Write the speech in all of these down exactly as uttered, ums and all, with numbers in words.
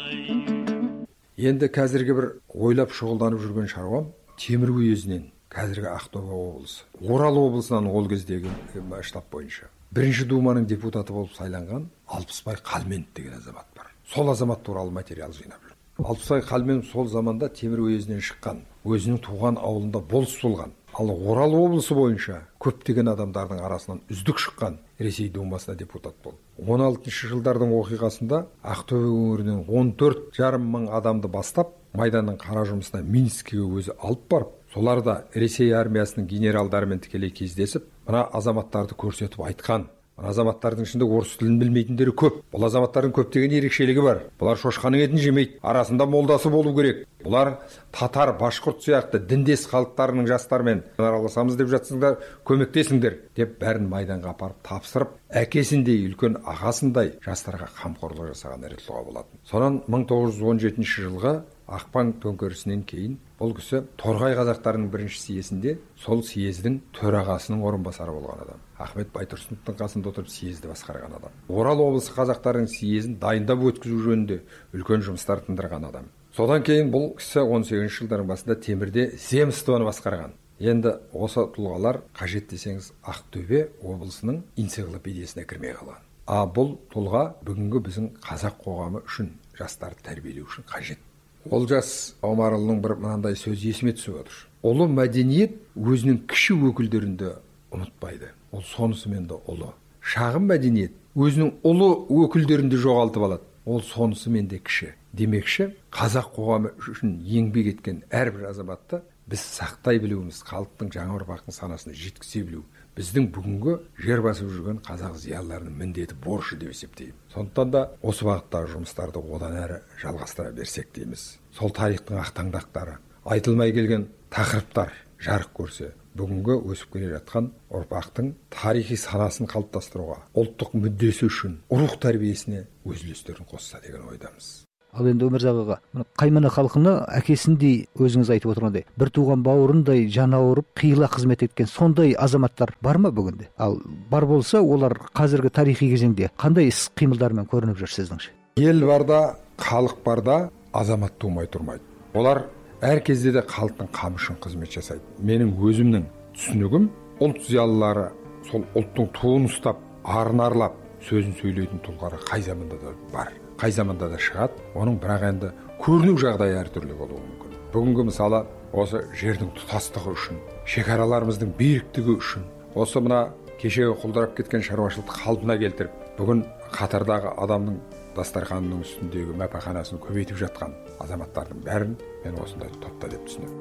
Енді қазіргі бір ойлап шұғылданып жүрген шаруам Темір уезінен, қазіргі Ақтөбе облысы, Орал облысынан ол кездегі штаб бойынша бірінші думаның депутаты болып сайланған Алпысбай Қалменов деген азамат бар. Сол азамат туралы материал жинап жүр. Алпысбай Қалменов сол заманда Темір уезінен шыққан, өзінің туған ауылында болыс болған. Ал Орал облысы бойынша көптеген адамдардың арасынан үздік шыққан, Ресей думасына депутат болды. он алтыншы жылдардың оқиғасында Ақтөбе өңірінен он төрт жарым мың адамды бастап, майданның қара жұмысына Минскіге өзі алып барып, соларда Ресей армиясының генералдарымен тікелей кездесіп, мына азаматтарды көрсетіп айтқан. Мына азаматтардың ішінде орыс тілін білмейтіндері көп. Бұл азаматтардың көптеген ерекшелігі бар. Бұлар шошқаның етін жемейді, арасында молдасы болу керек. Бұлар татар, башқұрт сияқты діндес халықтарының жастармен араласамыз деп жатсыңдар, көмектесіңдер деп бәрін майданға апарып тапсырып, әкесіндей, үлкен ағасындай жастарға қамқорлық жасаған ірі тұлға болатын. Сонан мың тоғыз жүз он жетінші жылғы ақпан төңкерісінен кейін бұл кісі Торғай қазақтарының бірінші съезінде сол съездің төрағасының орынбасары болған адам. Ахмет Байтұрсыновтың қасында отырып съезді басқарған адам. Орал облысы қазақтарының съезін дайындап өткізу жөнінде үлкен жұмыстар тындырған адам. Содан кейін бұл кісі он сегізінші жылдардың басында Темірде земствоны басқарған. Енді осы тұлғалар қажет десеңіз Ақтөбе облысының энциклопедиясына кірмей қалған. А бұл тұлға бүгінгі біздің қазақ қоғамы үшін, жастарды тәрбиелеу үшін қажет. Олжас Омарұлының бір мынандай сөзі есіме түсіп отыр. Ұлы мәдениет өзінің кіші өкілдерінде ұмытпайды. Ол сонысымен де ұлы. Шағын мәдениет өзінің ұлы өкілдерінде жоғалтып алады. Ол сонысымен де кіші. Демекші, қазақ қоғамы үшін еңбек еткен әрбір азаматты біз сақтай білуіміз, халықтың жаңа ұрпақтың санасына жеткізе білу біздің бүгінгі жер басып жүрген қазақ зиялыларының міндеті, борышы деп есептеймін. Сондықтан да осы бағыттағы жұмыстарды одан әрі жалғастыра берсек дейміз. Сол тарихтың ақтаңдақтары, айтылмай келген тақырыптар жарық көрсе, бүгінгі өсіп келе жатқан ұрпақтың тарихи санасын қалыптастыруға, ұлттық мүддесі үшін рух тәрбиесіне өз үлестерін қосса деген ойдамыз. Ал енді Өмірзақ аға, Қаймана халқына әкесіндей өзіңіз айтып отырғандай, бір туған бауырындай жаны ауырып, қиыла қызмет еткен сондай азаматтар бар ма бүгінде? Ал бар болса, олар қазіргі тарихи кезеңде қандай іс қимылдармен көрініп жүр сіздіңше? Ел барда, халық барда азамат тумай тұрмайды. Олар әр кезде де халықтың қамы үшін қызмет жасайды. Менің өзімнің түсінігім, ұлт зиялылары сол ұлттың туын ұстап, арын арлап, сөзін сөйлейтін тұлғалар қай заманда да бар. Қай заманда да шығады, оның бірақ енді көріну жағдайы әртүрлі болуы мүмкін. Бүгінгі мысалы осы жердің тұтастығы үшін, шекараларымыздың беріктігі үшін, осы мына кешегі құлдырап кеткен шаруашылықты қалпына келтіріп, бүгін қатардағы адамның дастарханының үстіндегі мәпәханасын көбейтіп жатқан азаматтардың бәрін мен осындай топта деп түсінемін.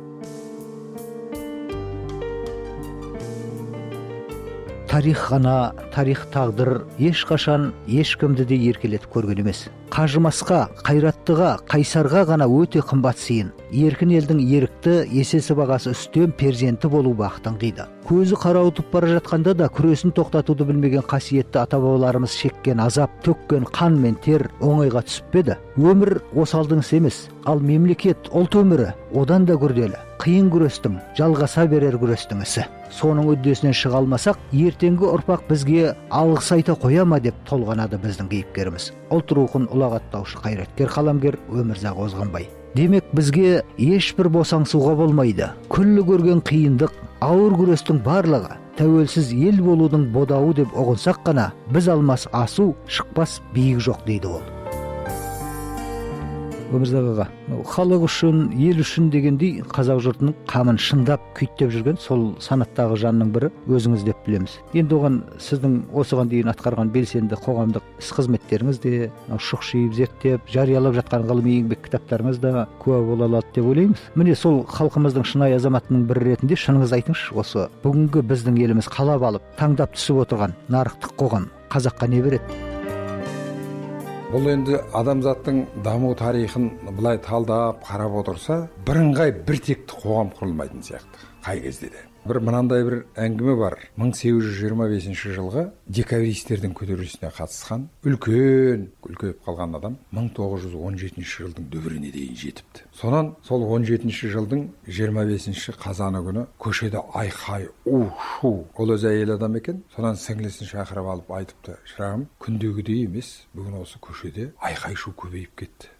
Тарих ғана, тарих тағдыр ешқашан ешкімді де еркелетіп көрген емес. Қажымасқа, қайраттыға, қайсарға ғана өте қымбат сыйын. Еркін елдің ерікті, есесі бағасы үстем перзенті болу бақытын қиды. Көзі қарауытып бара жатқанда да күресін тоқтатуды білмеген қасиетті ата-бабаларымыз шеккен азап, төккен қан мен тер оңайға түсіп педі. Өмір осалдың ісі емес, ал мемлекет, ұлт өмірі одан да күрделі. Қиын күрестің, жалғаса берер күрестің ісі. Соның үддесінен шыға алмасақ, ертеңгі ұрпақ бізге алғыс айта қоя ма деп толғанады біздің кейіпкеріміз. Ұлт рухын ұлағаттаушы қайраткер қаламгер Өмірзақ Озғанбай. Демек бізге ешбір босаңсуға болмайды. Күллі көрген қиындық, ауыр күрестің барлығы тәуелсіз ел болудың бодауы деп ұғынсақ қана, біз алмас асу, шықпас биік жоқ дейді ол. Өмірзақ аға, халық үшін, ел үшін дегендей қазақ жұртының қамын шындап күйттеп жүрген сол санаттағы жанның бірі өзіңіз деп білеміз. Енді оған сіздің осыған дейін атқарған белсенді қоғамдық іс қызметтеріңіз де, шұқшиып зерттеп, жариялап жатқан ғылыми еңбек кітаптарыңыз да куә бола алады деп ойлаймыз. Міне сол халқымыздың шынайы азаматының бірі ретінде шыныңыз айтыңызшы, осы бүгінгі біздің еліміз қалап алып, таңдап түсіп отырған нарықтық қоғам қазаққа не береді? Бұл енді адамзаттың даму тарихын бұлай талдап қарап отырса, бірыңғай бір текті қоғам құрылмайтын сияқты, қай кезде де. Бір мынандай бір әңгіме бар. мың сегіз жүз жиырма бесінші жылғы декабристердің көтерілісіне қатысқан үлкен, үлкейіп қалған адам мың тоғыз жүз он жетінші жылдың дүбіріне дейін жетіпті. Сонан сол он жетінші жылдың жиырма бесінші қазаны күні көшеде айқай, у-шу, ол өзі әйел адам екен. Сонан сіңлісін шақырып алып айтыпты: "Шырағым, күндегідей емес, бүгін осы көшеде айқай шу көбейіп кетті.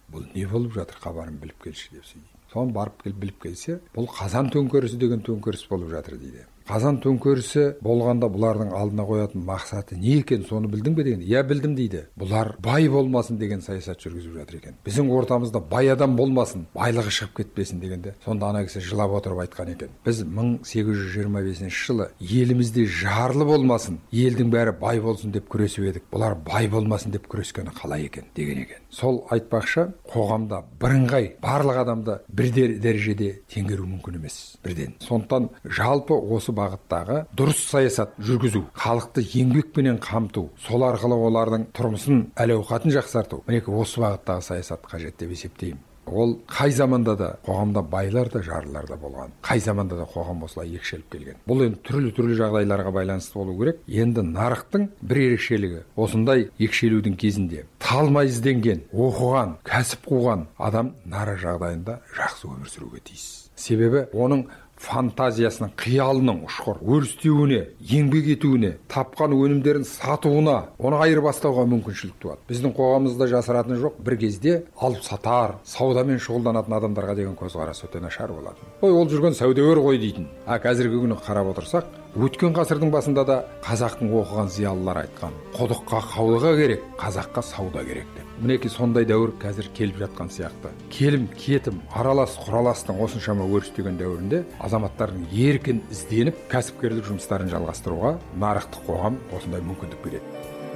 бұл не болып жатыр, хабарын біліп келші деп дейді. Соны барып келіп біліп келсе, бұл қазан төңкерісі деген төңкеріс болып жатыр дейді. Қазан төңкерісі болғанда бұлардың алдына қоятын мақсаты не екен, соны білдің бе деген. Иә, білдім дейді. Бұлар бай болмасын деген саясат жүргізіп жатыр екен. Біздің ортамызда бай адам болмасын, байлығы шығып кетпесін дегенде, сонда ана кісі жылап отырып айтқан екен. Біз мың сегіз жүз жиырма бесінші жылы елімізде жарлы болмасын, елдің бәрі бай болсын деп күресіп едік. Бұлар бай болмасын деп күрескені қалай екен деген екен. Сол айтпақшы, қоғамда бірыңғай барлық адамды бір дәрежеде теңгеру мүмкін емес бірден. Сондықтан жалпы осы бағыттағы дұрыс саясат жүргізу, халықты еңбекпенен қамту, сол арқылы олардың тұрмысын, әл-ауқатын жақсарту, мінекей осы бағыттағы саясат қажет деп есептеймін. Ол қай заманда да қоғамда байлар да жарлылар да болған. Қай заманда да қоғам осылай екшеліп келген. Бұл енді түрлі-түрлі жағдайларға байланысты болу керек. Енді нарықтың бір ерекшелігі осындай екшелудің кезінде талмай ізденген, оқыған, кәсіп қуған адам нара жағдайында жақсы өмір сүруге тиіс. Себебі оның фантазиясының, қиялының ұшқыр өрістеуіне, еңбек етуіне, тапқан өнімдерін сатуына, оны айырбастауға мүмкіншілік туады. Біздің қоғамымызда жасыратыны жоқ, бір кезде алып сатар, саудамен шұғылданатын адамдарға деген көзқарас өте нашар болады. Ой, ол жүрген саудагер ғой дейтін. А қазіргі күні қарап отырсақ, өткен ғасырдың басында да қазақтың оқыған зиялылар айтқан, құдыққа қаулыға керек, қазаққа сауда керек деп. Мінекей сондай дәуір қазір келіп жатқан сияқты. Келім, кетім, аралас, құраластың осыншама өрістеген дәуірінде азаматтардың еркін ізденіп, кәсіпкерлік жұмыстарын жалғастыруға нарықтық қоғам осындай мүмкіндік береді.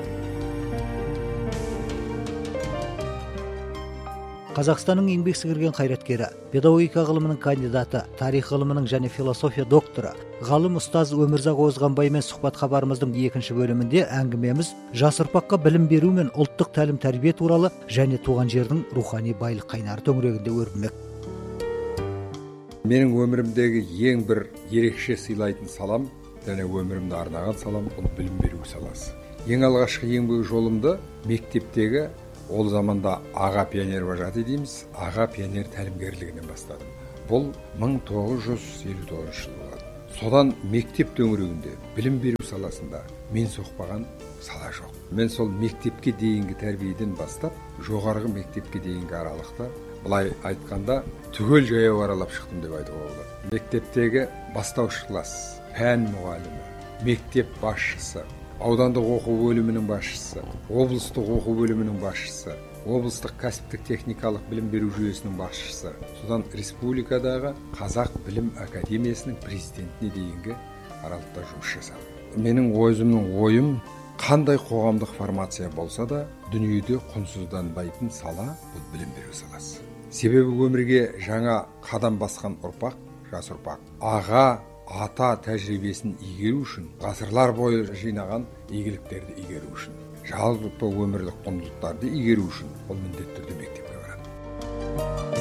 Қазақстанның еңбек сіңірген қайраткері, педагогика ғылымының кандидаты, тарих ғылымының және философия докторы, ғалым ұстаз Өмірзақ Озғанбаймен сұхбат хабарымыздың екінші бөлімінде әңгімеміз жас ұрпаққа білім беру мен ұлттық тәлім тәрбие туралы және туған жердің рухани байлық қайнары төңірегінде өрбімек. Менің өмірімдегі ең бір ерекше сыйлайтын салам, және өмірімді арнаған салам, бұл білім беру саласы. Ең алғашқы еңбек жолымды мектептегі, ол заманда аға пионер вожатый дейміз, аға пионер тәлімгерлігінен бастадым. Бұл мың тоғыз жүз елу тоғызыншы жыл болады. Содан мектеп төңірегінде білім беру саласында мен соқпаған сала жоқ. Мен сол мектепке дейінгі тәрбиеден бастап, жоғарғы мектепке дейінгі аралықта, былай айтқанда, түгел жаяу аралап шықтым деп айтуға болады. Мектептегі бастауыш класс, пән мұғалімі, мектеп басшысы, аудандық оқу бөлімінің басшысы, облыстық оқу бөлімінің басшысы, облыстық кәсіптік техникалық білім беру жүйесінің басшысы, содан республикадағы Қазақ білім академиясының президентіне дейінгі аралықта жұмыс жасадым. Менің өзімнің ойым, қандай қоғамдық формация болса да, дүниеде құнсызданбайтын сала бұл білім беру саласы. Себебі өмірге жаңа қадам басқан ұрпақ, жас ұрпақ, аға ата тәжірибесін игеру үшін, ғасырлар бойы жинаған игіліктерді игеру үшін, жалпы өмірлік құндылықтарды игеру үшін ол міндетті түрде мектепке барады.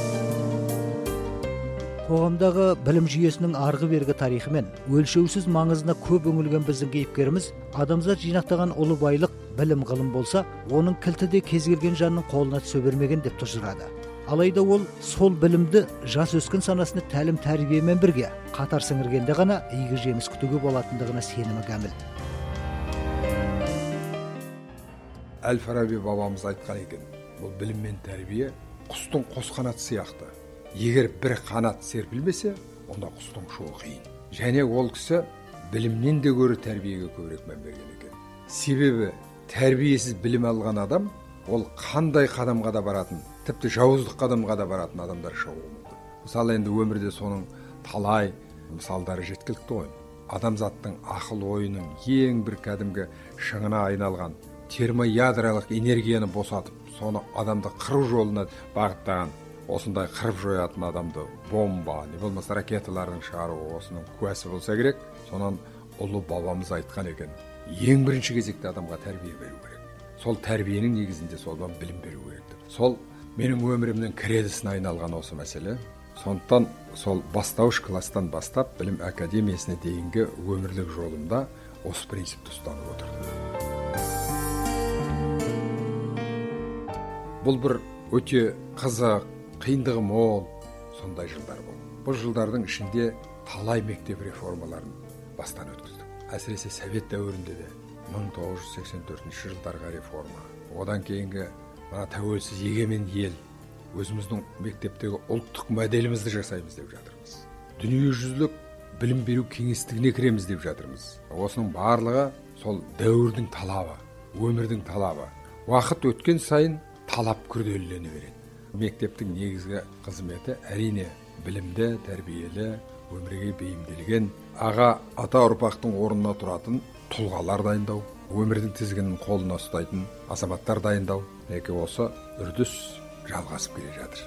Қоғамдағы білім жүйесінің арғы бергі тарихы мен өлшеусіз маңызына көп үңілген біздің кейіпкеріміз, адамзат жинақтаған ұлы байлық білім ғылым болса, оның кілті де кез келген жанның қолына түсе бермеген деп тұжырады. Алайда ол сол білімді жас өскен санасына тәлім тәрбиемен бірге қатар сіңіргенде ғана игі жеміс күтуге болатындығына сенімі кәміл. Әл-Фараби бабамыз айтқан екен, бұл білім мен тәрбие құстың қос қанаты сияқты. Егер бір қанат серпілмесе, онда құстың ұшуы қиын. Және ол кісі білімнен де гөрі тәрбиеге көбірек мән берген екен. Себебі тәрбиесіз білім алған адам, ол қандай қадамға да баратын, тіпті жауыздық қадамға да баратын адамдар шығуы мүмкін. Мысалы енді өмірде соның талай мысалдары жеткілікті ғой. Адамзаттың ақыл ойының ең бір кәдімгі шыңына айналған термоядролық энергияны босатып, соны адамды қыру жолына бағыттаған, осындай қырып жоятын адамды бомба, не болмаса ракеталардың шығаруы осының куәсі болса керек. Сонан ұлы бабамыз айтқан екен, ең бірінші кезекте адамға тәрбие беру керек. Сол тәрбиенің негізінде солдан білім беру керек. Сол менің өмірімнің кредісіне айналған осы мәселе. Сондықтан сол бастауыш класстан бастап білім академиясына дейінгі өмірлік жолымда осы принципті ұстанып отырдым. Бұл бір өте қызық, қиындығы мол сондай жылдар болды. Бұл жылдардың ішінде талай мектеп реформаларын бастан өткіздік. Әсіресе совет дәуірінде де мың тоғыз жүз сексен төртінші жылдарға реформа. Одан кейінгі тәуелсіз егемен ел өзіміздің мектептегі ұлттық моделімізді жасаймыз деп жатырмыз. Дүниежүзілік білім беру кеңістігіне кіреміз деп жатырмыз. Осының барлығы сол дәуірдің талабы, өмірдің талабы. Уақыт өткен сайын талап күрделене береді. Мектептің негізгі қызметі әрине білімді, тәрбиелі, өмірге бейімделген, аға ата ұрпақтың орнына тұратын тұлғалар дайындау, өмірдің тізгінін қолына ұстайтын азаматтар дайындау. Яки осы үрдіс жалғасып келе жатыр.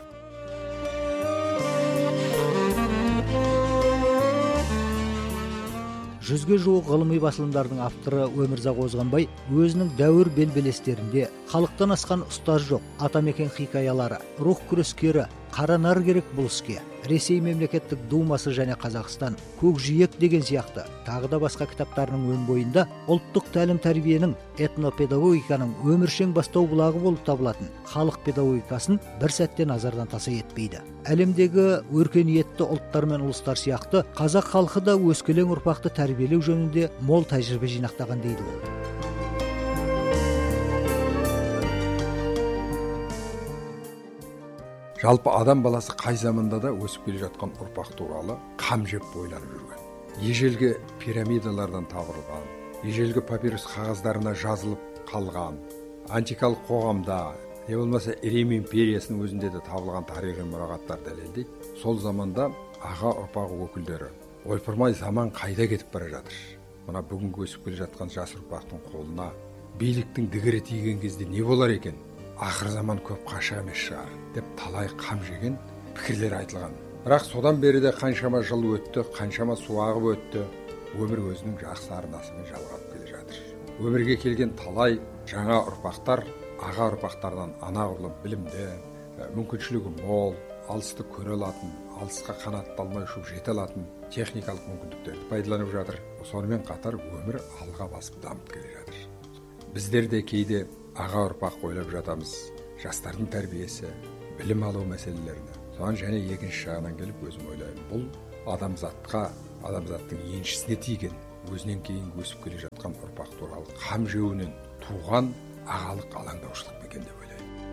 Жүзге жуық ғылыми басылымдардың авторы Өмірзақ Озғанбай өзінің дәуір белбелестерінде халықтан асқан ұстаз жоқ, атамекен хикаялары, рух күрескері, қара нар керек бұл іске, Ресей мемлекеттік думасы және Қазақстан, көкжиек деген сияқты тағы да басқа кітаптарының өн бойында ұлттық тәлім тәрбиенің, этнопедагогиканың өміршең бастау бұлағы болып табылатын халық педагогикасын бір сәтте назардан таса етпейді. Әлемдегі өркениетті ұлттар мен ұлыстар сияқты қазақ халқы да өскелең ұрпақты тәрбиелеу жөнінде мол тәжірибе жинақтаған дейді ол. Жалпы адам баласы қай заманда да өсіп келе жатқан ұрпақ туралы қам жеп ойланып жүрген. Ежелгі пирамидалардан табылған, ежелгі папирус қағаздарына жазылып қалған, антикалық қоғамда, не болмаса Рим империясының өзінде де табылған тарихи мұрағаттар дәлелдейді. Сол заманда аға ұрпағы өкілдері ойпырмай заман қайда кетіп бара жатыр. Мына бүгінгі өсіп келе жатқан жас ұрпақтың қолына биліктің дігірі тиген кезде не болар екен? Ақыр заман көп қаша емес шығар деп талай қам жеген пікірлер айтылған. Бірақ содан бері де қаншама жыл өтті, қаншама су ағып өтті, өмір өзінің жақсы арнасымен жалғап келе жатыр. Өмірге келген талай жаңа ұрпақтар аға ұрпақтардан анағұрлым білімді, мүмкіншілігі мол, алысты көре алатын, алысқа қанатталмай ұшып жете алатын техникалық мүмкіндіктерді пайдаланып жатыр. Сонымен қатар өмір алға басып дамып келе жатыр. Біздер де кейде аға ұрпақ ойлап жатамыз, жастардың тәрбиесі, білім алу мәселелеріне. Соған және екінші жағынан келіп өзім ойлаймын, бұл адамзатқа, адамзаттың еншісіне тиген, өзінен кейін өсіп келе жатқан ұрпақ туралы қам жеуінен туған ағалық алаңдаушылық екен деп ойлаймын.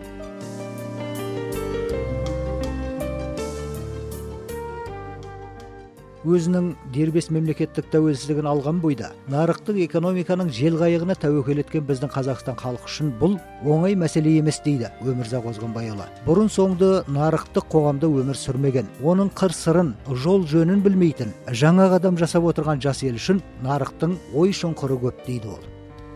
Өзінің дербес мемлекеттік тәуелсіздігін алған бойда нарықтық экономиканың жел қайығына тәуекел еткен біздің Қазақстан халқы үшін бұл оңай мәселе емес дейді Өмірзақ Озғанбайұлы. Бұрын соңды нарықтық қоғамда өмір сүрмеген, оның қыр-сырын, жол жөнін білмейтін, жаңа қадам жасап отырған жас ел үшін нарықтың ой шұңқыры көп дейді ол.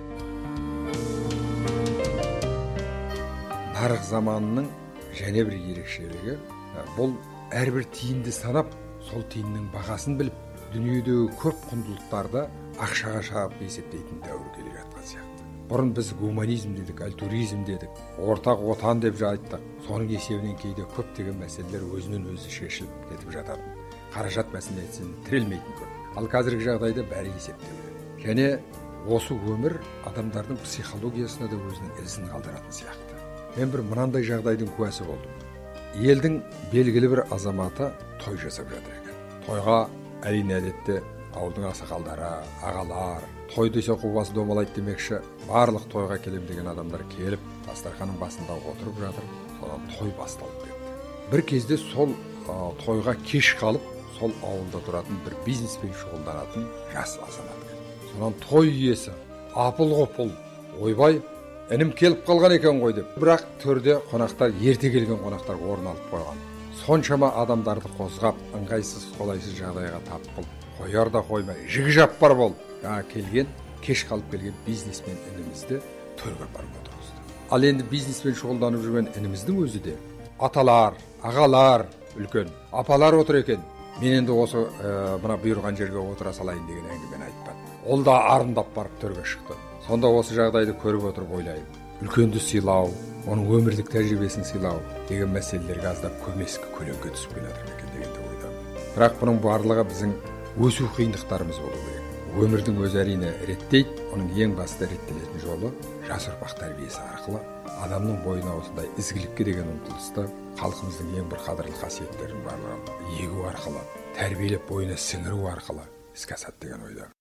Нарық заманының және бір ерекшелігі, бұл әрбір тиынды санап, сол тиынның бағасын біліп, дүниедегі көп құндылықтарды ақшаға шағып есептейтін дәуір келе жатқан сияқты. Бұрын біз гуманизм дедік, альтуризм дедік, ортақ отан деп айттық. Соның есебінен кейде көптеген мәселелер өзінен өзі шешіліп кетіп жататын. Қаражат мәселесін тірелмейтін көп. Ал қазіргі жағдайда бәрі есептеледі. Және осы өмір адамдардың психологиясына да өзінің ізін қалдыратын сияқты. Мен бір мынандай жағдайдың куәсі болдым. Елдің белгілі бір азаматы той жасап жатыр екен. Тойға әрине әдетте ауылдың ақсақалдары, ағалар, той десе қубасы домалайды демекші, барлық тойға келем деген адамдар келіп, дастарханның басында отырып жатыр. Содан той басталып кетті. Бір кезде сол ә, тойға кеш қалып, сол ауылда тұратын бір бизнеспен шұғылданатын жас азамат келді. Содан той иесі апыл-ғұпыл, ойбай, інім келіп қалған екен ғой деп. Бірақ төрде қонақтар, ерте келген қонақтар орын алып қойған. Соншама адамдарды қозғап, ыңғайсыз, қолайсыз жағдайға тап қылып, қояр да қоймай, жігі жап бар бол. Жаңа келген, кеш қалып келген бизнесмен інімізді төрге барып отырғызды. Ал енді бизнеспен шұғылданып жүрген ініміздің өзі де аталар, ағалар, үлкен апалар отыр екен. Мен енді осы ә, мына бұйырған жерге отыра салайын деген әңгімені айтпады. Ол да арындап барып төрге шықты. Сонда осы жағдайды көріп отырып ойлаймын. Үлкенді сыйлау, оның өмірлік тәжірибесін сыйлау деген мәселелерге аздап көмескі көлеңке түсіп келе жатыр екен дегенде ойладым. Бірақ бұның барлығы біздің өсу қиындықтарымыз болу керек. Өмірдің өзі әрине реттейді, оның ең басты реттелетін жолы жас ұрпақ тәрбиесі арқылы адамның бойына осындай ізгілікке деген ұмтылысты халқымыздың ең бір қадірлі қасиеттерін барлығын егу арқылы, тәрбиелеп бойына сіңіру арқылы іске асады деген ойда.